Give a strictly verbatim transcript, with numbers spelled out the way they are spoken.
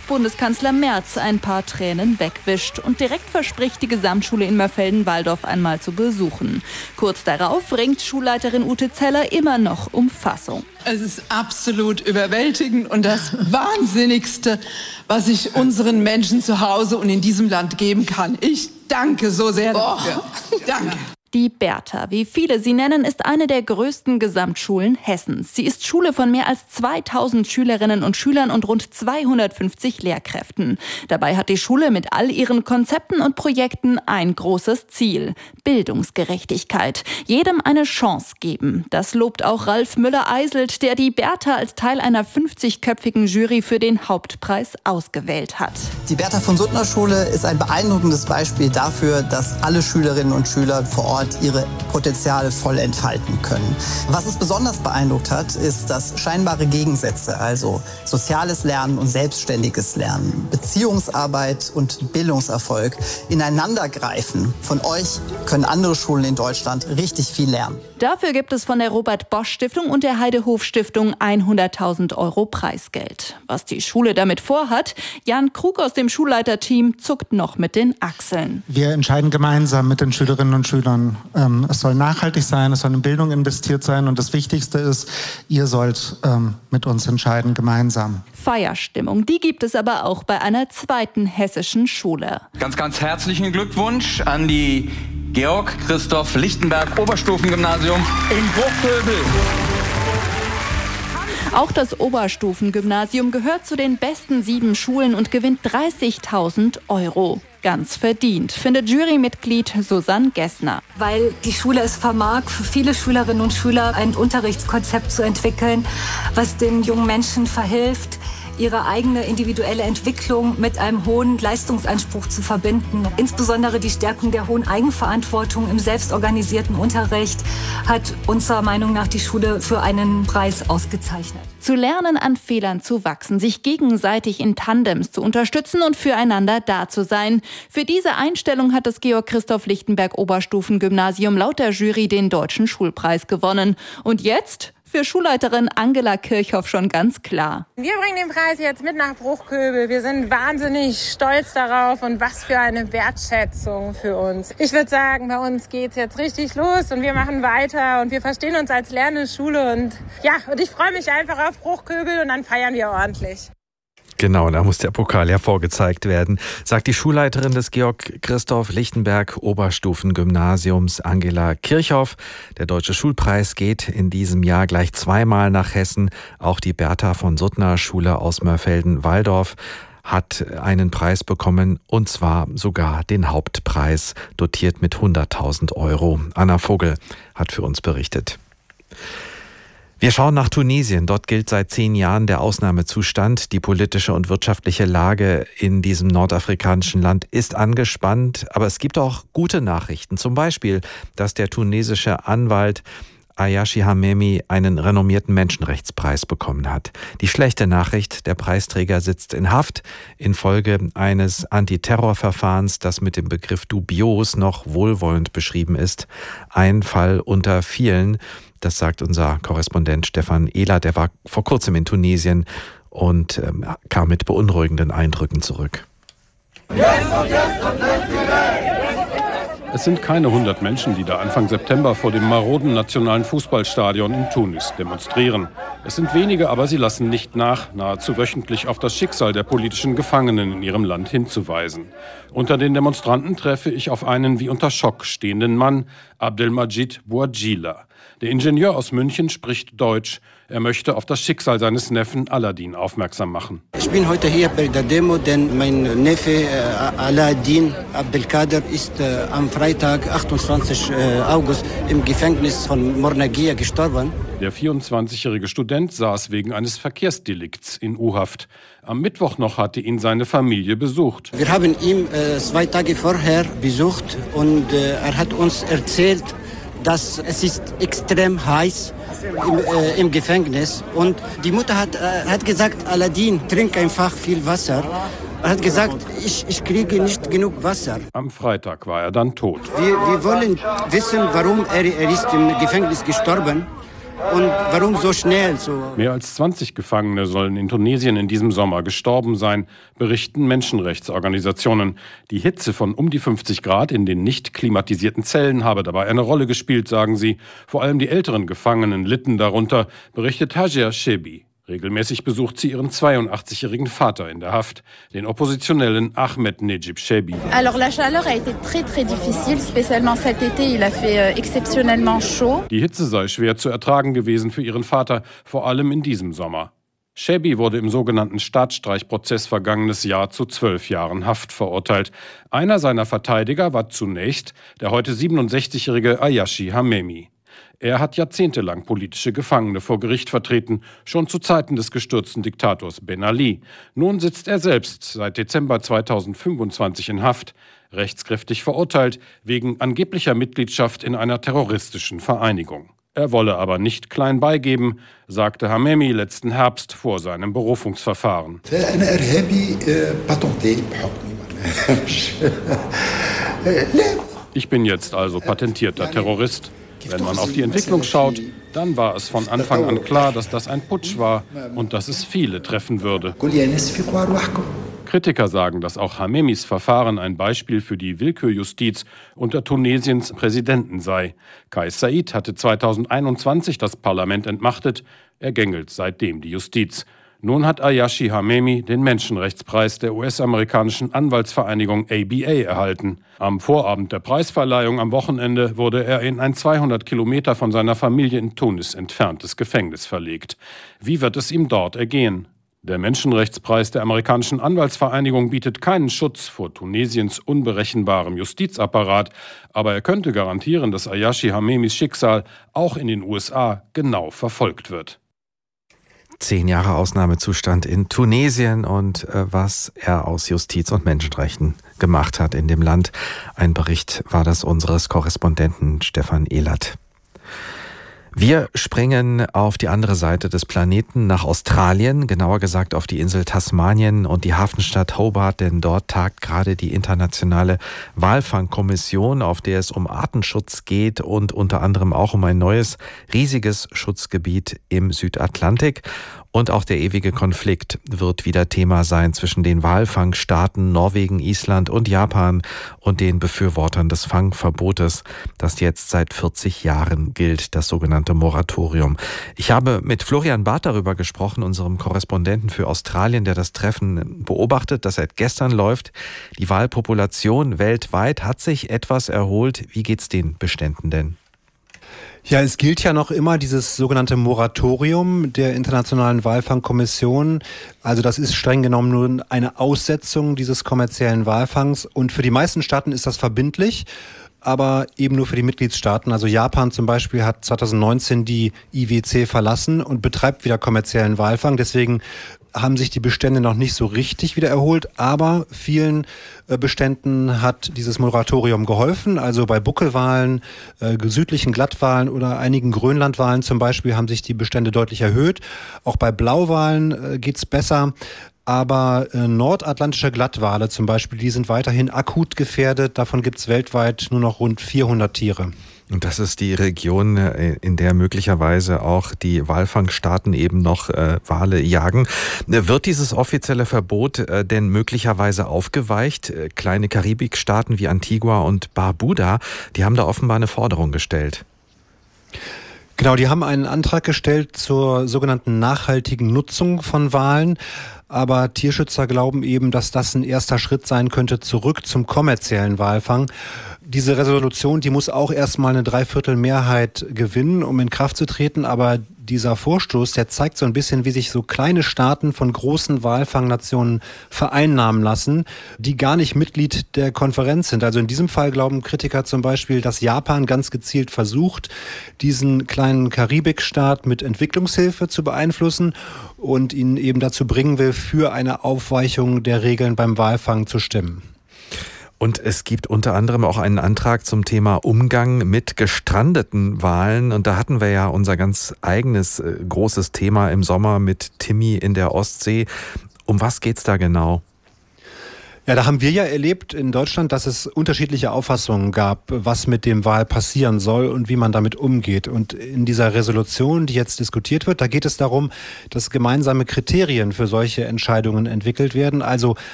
Bundeskanzler Merz ein paar Tränen wegwischt und direkt verspricht, die Gesamtschule in Mörfelden-Walldorf einmal zu besuchen. Kurz darauf ringt Schulleiterin Ute Zeller immer noch um Fassung. Es ist absolut überwältigend und das Wahnsinnigste, was ich unseren Menschen zu Hause und in diesem Land geben kann. Ich danke so sehr dafür. Oh. Danke. Die Bertha, wie viele sie nennen, ist eine der größten Gesamtschulen Hessens. Sie ist Schule von mehr als zweitausend Schülerinnen und Schülern und rund zweihundertfünfzig Lehrkräften. Dabei hat die Schule mit all ihren Konzepten und Projekten ein großes Ziel: Bildungsgerechtigkeit. Jedem eine Chance geben. Das lobt auch Ralf Müller-Eiselt, der die Bertha als Teil einer fünfzigköpfigen Jury für den Hauptpreis ausgewählt hat. Die Bertha von Suttner Schule ist ein beeindruckendes Beispiel dafür, dass alle Schülerinnen und Schüler vor Ort ihre Potenziale voll entfalten können. Was es besonders beeindruckt hat, ist, dass scheinbare Gegensätze, also soziales Lernen und selbstständiges Lernen, Beziehungsarbeit und Bildungserfolg, ineinander greifen. Von euch können andere Schulen in Deutschland richtig viel lernen. Dafür gibt es von der Robert-Bosch-Stiftung und der Heide-Hof-Stiftung hunderttausend Euro Preisgeld. Was die Schule damit vorhat, Jan Krug aus dem Schulleiterteam zuckt noch mit den Achseln. Wir entscheiden gemeinsam mit den Schülerinnen und Schülern. Ähm, es soll nachhaltig sein, es soll in Bildung investiert sein und das Wichtigste ist, ihr sollt ähm, mit uns entscheiden, gemeinsam. Feierstimmung, die gibt es aber auch bei einer zweiten hessischen Schule. Ganz, ganz herzlichen Glückwunsch an die Georg-Christoph-Lichtenberg Oberstufengymnasium in Bruchköbel. Auch das Oberstufengymnasium gehört zu den besten sieben Schulen und gewinnt dreißigtausend Euro. Ganz verdient, findet Jurymitglied Susanne Gessner. Weil die Schule es vermag, für viele Schülerinnen und Schüler ein Unterrichtskonzept zu entwickeln, was den jungen Menschen verhilft, ihre eigene individuelle Entwicklung mit einem hohen Leistungsanspruch zu verbinden. Insbesondere die Stärkung der hohen Eigenverantwortung im selbstorganisierten Unterricht hat unserer Meinung nach die Schule für einen Preis ausgezeichnet. Zu lernen, an Fehlern zu wachsen, sich gegenseitig in Tandems zu unterstützen und füreinander da zu sein. Für diese Einstellung hat das Georg-Christoph-Lichtenberg Oberstufengymnasium laut der Jury den Deutschen Schulpreis gewonnen. Und jetzt? Für Schulleiterin Angela Kirchhoff schon ganz klar. Wir bringen den Preis jetzt mit nach Bruchköbel. Wir sind wahnsinnig stolz darauf und was für eine Wertschätzung für uns. Ich würde sagen, bei uns geht's jetzt richtig los und wir machen weiter und wir verstehen uns als lernende Schule und ja, und ich freue mich einfach auf Bruchköbel und dann feiern wir ordentlich. Genau, da muss der Pokal ja vorgezeigt werden, sagt die Schulleiterin des Georg-Christoph-Lichtenberg Oberstufengymnasiums Angela Kirchhoff. Der Deutsche Schulpreis geht in diesem Jahr gleich zweimal nach Hessen. Auch die Bertha von Suttner Schule aus Mörfelden-Walldorf hat einen Preis bekommen, und zwar sogar den Hauptpreis, dotiert mit hunderttausend Euro. Anna Vogel hat für uns berichtet. Wir schauen nach Tunesien. Dort gilt seit zehn Jahren der Ausnahmezustand. Die politische und wirtschaftliche Lage in diesem nordafrikanischen Land ist angespannt. Aber es gibt auch gute Nachrichten. Zum Beispiel, dass der tunesische Anwalt Ayashi Hamemi einen renommierten Menschenrechtspreis bekommen hat. Die schlechte Nachricht: Der Preisträger sitzt in Haft infolge eines Antiterrorverfahrens, das mit dem Begriff dubios noch wohlwollend beschrieben ist. Ein Fall unter vielen. Das sagt unser Korrespondent Stefan Ehler, der war vor kurzem in Tunesien und ähm, kam mit beunruhigenden Eindrücken zurück. Es sind keine hundert Menschen, die da Anfang September vor dem maroden nationalen Fußballstadion in Tunis demonstrieren. Es sind wenige, aber sie lassen nicht nach, nahezu wöchentlich auf das Schicksal der politischen Gefangenen in ihrem Land hinzuweisen. Unter den Demonstranten treffe ich auf einen wie unter Schock stehenden Mann, Abdelmajid Bouadjila. Der Ingenieur aus München spricht Deutsch. Er möchte auf das Schicksal seines Neffen Aladin aufmerksam machen. Ich bin heute hier bei der Demo, denn mein Neffe äh, Aladin Abdelkader ist äh, am Freitag, achtundzwanzigsten August, im Gefängnis von Mornagia gestorben. Der vierundzwanzigjährige Student saß wegen eines Verkehrsdelikts in U-Haft. Am Mittwoch noch hatte ihn seine Familie besucht. Wir haben ihn äh, zwei Tage vorher besucht und äh, er hat uns erzählt, dass es ist extrem heiß im, äh, im Gefängnis. Und die Mutter hat, äh, hat gesagt, Aladin, trink einfach viel Wasser. Er hat gesagt, ich, ich kriege nicht genug Wasser. Am Freitag war er dann tot. Wir, wir wollen wissen, warum er, er ist im Gefängnis gestorben. Und warum so schnell? So? Mehr als zwanzig Gefangene sollen in Tunesien in diesem Sommer gestorben sein, berichten Menschenrechtsorganisationen. Die Hitze von um die fünfzig Grad in den nicht klimatisierten Zellen habe dabei eine Rolle gespielt, sagen sie. Vor allem die älteren Gefangenen litten darunter, berichtet Hajia Shebi. Regelmäßig besucht sie ihren zweiundachtzigjährigen Vater in der Haft, den Oppositionellen Ahmed Nejib Shebi. Alors la chaleur a été très très difficile, spécialement cet été, il a fait exceptionnellement chaud. Die Hitze sei schwer zu ertragen gewesen für ihren Vater, vor allem in diesem Sommer. Shebi wurde im sogenannten Staatsstreichprozess vergangenes Jahr zu zwölf Jahren Haft verurteilt. Einer seiner Verteidiger war zunächst der heute siebenundsechzigjährige Ayashi Hamemi. Er hat jahrzehntelang politische Gefangene vor Gericht vertreten, schon zu Zeiten des gestürzten Diktators Ben Ali. Nun sitzt er selbst seit Dezember zweitausendfünfundzwanzig in Haft, rechtskräftig verurteilt wegen angeblicher Mitgliedschaft in einer terroristischen Vereinigung. Er wolle aber nicht klein beigeben, sagte Hamemi letzten Herbst vor seinem Berufungsverfahren. Ich bin jetzt also patentierter Terrorist. Wenn man auf die Entwicklung schaut, dann war es von Anfang an klar, dass das ein Putsch war und dass es viele treffen würde. Kritiker sagen, dass auch Hamemis Verfahren ein Beispiel für die Willkürjustiz unter Tunesiens Präsidenten sei. Kais Saied hatte zweitausendeinundzwanzig das Parlament entmachtet. Er gängelt seitdem die Justiz. Nun hat Ayashi Hamemi den Menschenrechtspreis der U S-amerikanischen Anwaltsvereinigung A B A erhalten. Am Vorabend der Preisverleihung am Wochenende wurde er in ein zweihundert Kilometer von seiner Familie in Tunis entferntes Gefängnis verlegt. Wie wird es ihm dort ergehen? Der Menschenrechtspreis der amerikanischen Anwaltsvereinigung bietet keinen Schutz vor Tunesiens unberechenbarem Justizapparat, aber er könnte garantieren, dass Ayashi Hamemis Schicksal auch in den U S A genau verfolgt wird. Zehn Jahre Ausnahmezustand in Tunesien und äh, was er aus Justiz und Menschenrechten gemacht hat in dem Land. Ein Bericht war das unseres Korrespondenten Stefan Ehlert. Wir springen auf die andere Seite des Planeten nach Australien, genauer gesagt auf die Insel Tasmanien und die Hafenstadt Hobart, denn dort tagt gerade die internationale Walfangkommission, auf der es um Artenschutz geht und unter anderem auch um ein neues, riesiges Schutzgebiet im Südatlantik. Und auch der ewige Konflikt wird wieder Thema sein zwischen den Walfangstaaten Norwegen, Island und Japan und den Befürwortern des Fangverbotes, das jetzt seit vierzig Jahren gilt, das sogenannte Moratorium. Ich habe mit Florian Barth darüber gesprochen, unserem Korrespondenten für Australien, der das Treffen beobachtet, das seit gestern läuft. Die Walpopulation weltweit hat sich etwas erholt. Wie geht's den Beständen denn? Ja, es gilt ja noch immer dieses sogenannte Moratorium der Internationalen Walfangkommission. Also das ist streng genommen nur eine Aussetzung dieses kommerziellen Walfangs. Und für die meisten Staaten ist das verbindlich, aber eben nur für die Mitgliedstaaten. Also Japan zum Beispiel hat zweitausendneunzehn die I W C verlassen und betreibt wieder kommerziellen Walfang. Deswegen haben sich die Bestände noch nicht so richtig wieder erholt, aber vielen äh, Beständen hat dieses Moratorium geholfen. Also bei Buckelwalen, äh, südlichen Glattwalen oder einigen Grönlandwalen zum Beispiel haben sich die Bestände deutlich erhöht. Auch bei Blauwalen äh, geht's besser. Aber äh, nordatlantische Glattwale zum Beispiel, die sind weiterhin akut gefährdet. Davon gibt's weltweit nur noch rund vierhundert Tiere. Und das ist die Region, in der möglicherweise auch die Walfangstaaten eben noch äh, Wale jagen. Wird dieses offizielle Verbot äh, denn möglicherweise aufgeweicht? Kleine Karibikstaaten wie Antigua und Barbuda, die haben da offenbar eine Forderung gestellt. Genau, die haben einen Antrag gestellt zur sogenannten nachhaltigen Nutzung von Walen. Aber Tierschützer glauben eben, dass das ein erster Schritt sein könnte zurück zum kommerziellen Walfang. Diese Resolution, die muss auch erstmal eine Dreiviertelmehrheit gewinnen, um in Kraft zu treten. Aber dieser Vorstoß, der zeigt so ein bisschen, wie sich so kleine Staaten von großen Walfangnationen vereinnahmen lassen, die gar nicht Mitglied der Konferenz sind. Also in diesem Fall glauben Kritiker zum Beispiel, dass Japan ganz gezielt versucht, diesen kleinen Karibikstaat mit Entwicklungshilfe zu beeinflussen und ihn eben dazu bringen will, für eine Aufweichung der Regeln beim Walfang zu stimmen. Und es gibt unter anderem auch einen Antrag zum Thema Umgang mit gestrandeten Walen. Und da hatten wir ja unser ganz eigenes äh, großes Thema im Sommer mit Timmy in der Ostsee. Um was geht's da genau? Ja, da haben wir ja erlebt in Deutschland, dass es unterschiedliche Auffassungen gab, was mit dem Wahl passieren soll und wie man damit umgeht. Und in dieser Resolution, die jetzt diskutiert wird, da geht es darum, dass gemeinsame Kriterien für solche Entscheidungen entwickelt werden. Also